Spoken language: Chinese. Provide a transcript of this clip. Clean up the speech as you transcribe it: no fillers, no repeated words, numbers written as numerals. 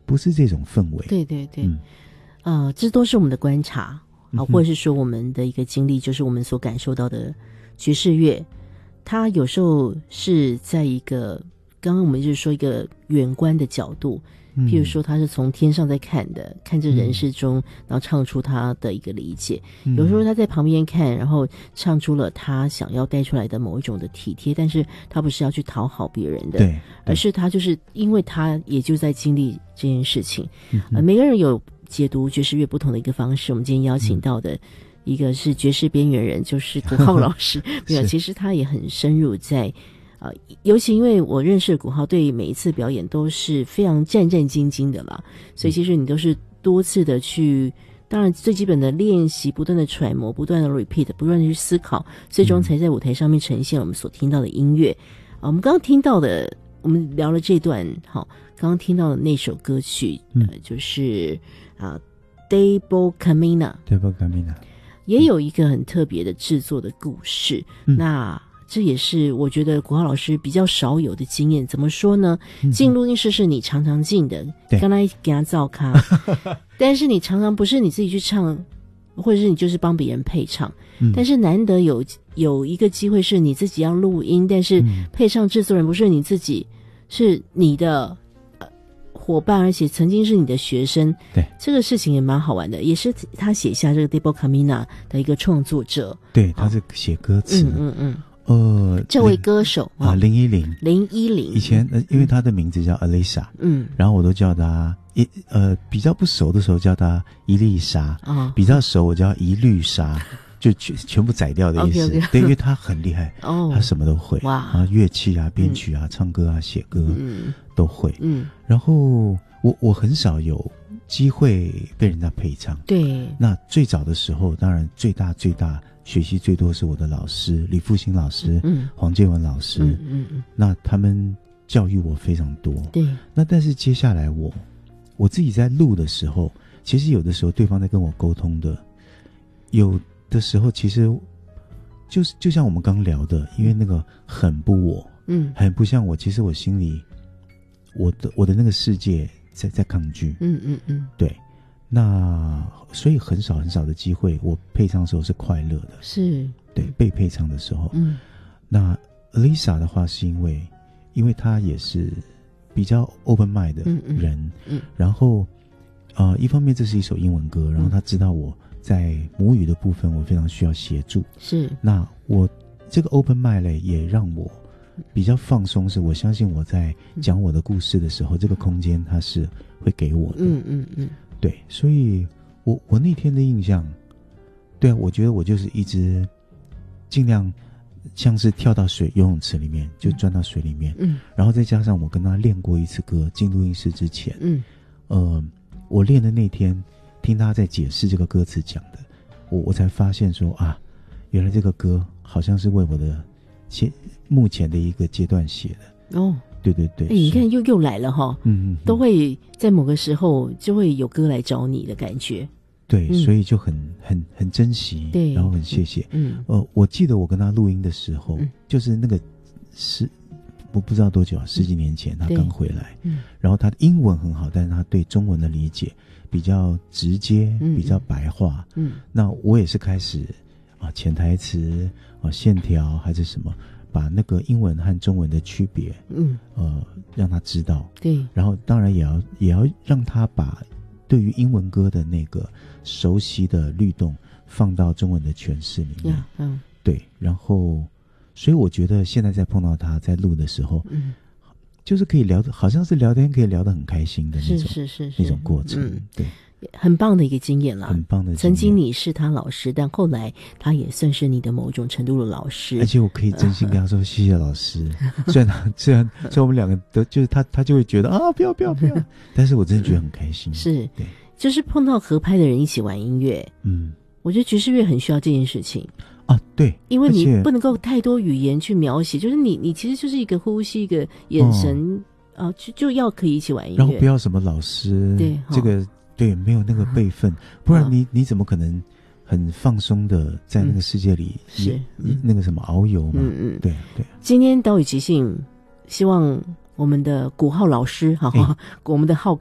不是这种氛围。 对对对，这都是我们的观察啊，或者是说我们的一个经历，就是我们所感受到的爵士乐，它有时候是在一个刚刚我们就是说一个远观的角度，譬如说他是从天上在看的，看这人世中，然后唱出他的一个理解。有时候他在旁边看，然后唱出了他想要带出来的某一种的体贴，但是他不是要去讨好别人的， 对， 而是他就是因为他也就在经历这件事情。每个人有解读爵士乐不同的一个方式。我们今天邀请到的一个是爵士边缘人，就是古浩老师。没有，其实他也很深入在尤其因为我认识的古浩，对每一次表演都是非常战战兢兢的啦，所以其实你都是多次的去，当然最基本的练习，不断的揣摩，不断的 repeat， 不断的去思考，最终才在舞台上面呈现我们所听到的音乐。我们刚刚听到的，我们聊了这段，好，刚刚听到的那首歌曲，就是Debo Camina， 也有一个很特别的制作的故事。那这也是我觉得古浩老师比较少有的经验。怎么说呢？进录音室是你常常进的，刚才给他造咖，但是你常常不是你自己去唱，或者是你就是帮别人配唱。但是难得有一个机会是你自己要录音，但是配唱制作人不是你自己，是你的伙伴，而且曾经是你的学生。 对， 这个事情也蛮好玩的，也是他写下这个 Debo Camina 的一个创作者。 对，他是写歌词。 这位歌手林依林以前因为他的名字叫 Alisa， 然后我都叫他比较不熟的时候叫他伊丽莎，比较熟我叫伊律莎，就全部宰掉的意思。对，因为他很厉害，他什么都会，哇，乐器啊、编曲啊、唱歌啊、写歌都会。然后我很少有机会被人家配唱。对，那最早的时候，当然最大学习最多是我的老师李复兴老师、黄建文老师，那他们教育我非常多。对，那但是接下来我自己在录的时候，其实有的时候对方在跟我沟通的，有的时候其实就像我们刚聊的，因为那个很不我，很不像我，其实我心里我的那个世界在抗拒，对。那所以很少的机会，我配唱的时候是快乐的，是对被配唱的时候。那 Lisa 的话是因为她也是比较 open mind 的人，然后一方面这是一首英文歌，然后她知道我在母语的部分我非常需要协助，是那我这个 open mind 嘞也让我比较放松，是我相信我在讲我的故事的时候，这个空间它是会给我的。对，所以我那天的印象，对啊，我觉得我就是一直尽量像是跳到游泳池里面，就钻到水里面，然后再加上我跟他练过一次歌，进录音室之前，我练的那天听他在解释这个歌词讲的，我才发现说啊，原来这个歌好像是为我的目前的一个阶段写的哦。对对对，你看又来了哈，都会在某个时候就会有歌来找你的感觉。对，所以就很珍惜，对，然后很谢谢。我记得我跟他录音的时候，就是那个我不知道多久啊，10几年前他刚回来，然后他的英文很好，但是他对中文的理解比较直接，比较白话。那我也是开始潜台词线条还是什么。把那个英文和中文的区别，让他知道。对，然后当然也要让他把对于英文歌的那个熟悉的律动放到中文的诠释里面。对，然后所以我觉得现在在碰到他在录的时候，就是可以聊的，好像是聊天可以聊得很开心的那种，是那种过程。对。很棒的一个经验啦，很棒的经验。曾经你是他老师，但后来他也算是你的某种程度的老师。而且我可以真心跟他说谢谢老师。虽然我们两个都就是他就会觉得不要，但是我真的觉得很开心。是，对，就是碰到合拍的人一起玩音乐。我觉得爵士乐很需要这件事情啊。对，因为你不能够太多语言去描写，就是你其实就是一个呼吸，一个眼神就要可以一起玩音乐，然后不要什么老师，对这个。对，没有那个辈分，不然你怎么可能很放松的在那个世界里是那个什么遨游嘛？对。今天岛屿即兴，希望我们的古浩老师我们的浩